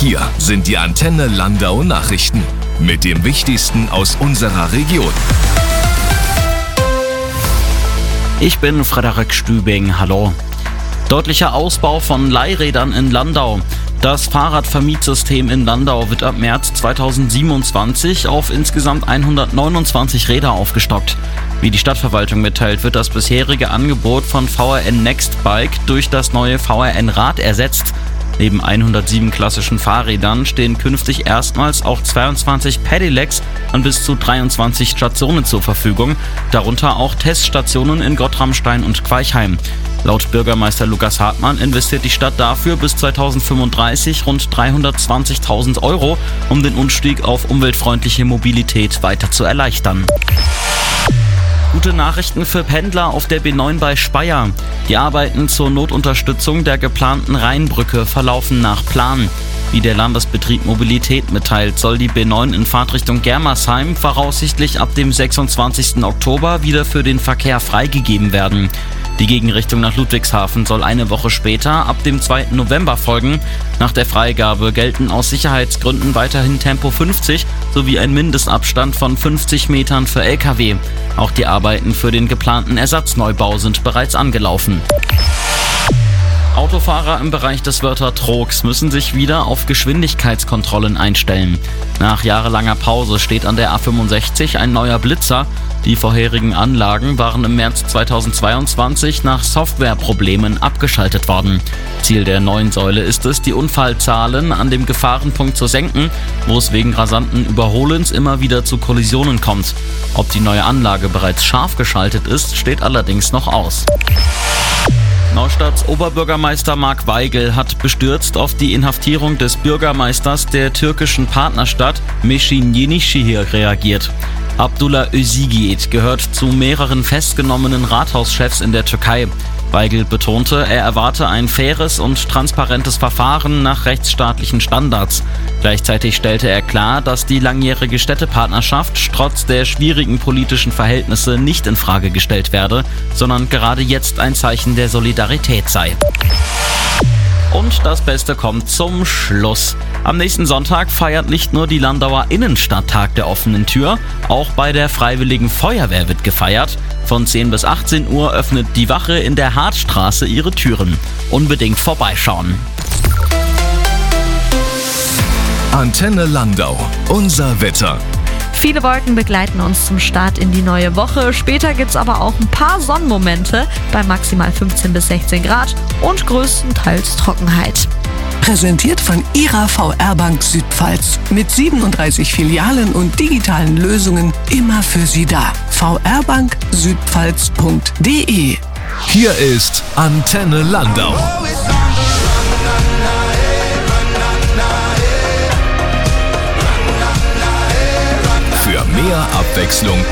Hier sind die Antenne Landau Nachrichten mit dem Wichtigsten aus unserer Region. Ich bin Frederik Stübing, hallo. Deutlicher Ausbau von Leihrädern in Landau. Das Fahrradvermietsystem in Landau wird ab März 2027 auf insgesamt 129 Räder aufgestockt. Wie die Stadtverwaltung mitteilt, wird das bisherige Angebot von VRN Next Bike durch das neue VRN Rad ersetzt. Neben 107 klassischen Fahrrädern stehen künftig erstmals auch 22 Pedelecs an bis zu 23 Stationen zur Verfügung, darunter auch Teststationen in Gottramstein und Queichheim. Laut Bürgermeister Lukas Hartmann investiert die Stadt dafür bis 2035 rund 320.000 €, um den Umstieg auf umweltfreundliche Mobilität weiter zu erleichtern. Gute Nachrichten für Pendler auf der B9 bei Speyer. Die Arbeiten zur Notunterstützung der geplanten Rheinbrücke verlaufen nach Plan. Wie der Landesbetrieb Mobilität mitteilt, soll die B9 in Fahrtrichtung Germersheim voraussichtlich ab dem 26. Oktober wieder für den Verkehr freigegeben werden. Die Gegenrichtung nach Ludwigshafen soll eine Woche später, ab dem 2. November folgen. Nach der Freigabe gelten aus Sicherheitsgründen weiterhin Tempo 50 sowie ein Mindestabstand von 50 Metern für Lkw. Auch die Arbeiten für den geplanten Ersatzneubau sind bereits angelaufen. Autofahrer im Bereich des Wörther-Troogs müssen sich wieder auf Geschwindigkeitskontrollen einstellen. Nach jahrelanger Pause steht an der A65 ein neuer Blitzer. Die vorherigen Anlagen waren im März 2022 nach Softwareproblemen abgeschaltet worden. Ziel der neuen Säule ist es, die Unfallzahlen an dem Gefahrenpunkt zu senken, wo es wegen rasanten Überholens immer wieder zu Kollisionen kommt. Ob die neue Anlage bereits scharf geschaltet ist, steht allerdings noch aus. Neustadts Oberbürgermeister Marc Weigel hat bestürzt auf die Inhaftierung des Bürgermeisters der türkischen Partnerstadt Meşin Yenişehir reagiert. Abdullah Özigit gehört zu mehreren festgenommenen Rathauschefs in der Türkei. Weigel betonte, er erwarte ein faires und transparentes Verfahren nach rechtsstaatlichen Standards. Gleichzeitig stellte er klar, dass die langjährige Städtepartnerschaft trotz der schwierigen politischen Verhältnisse nicht in Frage gestellt werde, sondern gerade jetzt ein Zeichen der Solidarität sei. Und das Beste kommt zum Schluss. Am nächsten Sonntag feiert nicht nur die Landauer Innenstadt Tag der offenen Tür, auch bei der Freiwilligen Feuerwehr wird gefeiert. Von 10 bis 18 Uhr öffnet die Wache in der Hartstraße ihre Türen. Unbedingt vorbeischauen. Antenne Landau, unser Wetter. Viele Wolken begleiten uns zum Start in die neue Woche. Später gibt's aber auch ein paar Sonnenmomente bei maximal 15 bis 16 Grad und größtenteils Trockenheit. Präsentiert von Ihrer VR-Bank Südpfalz. Mit 37 Filialen und digitalen Lösungen immer für Sie da. vrbanksüdpfalz.de. Hier ist Antenne Landau. Für mehr Abwechslung